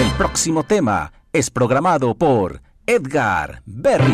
El próximo tema es programado por Edgar Berry.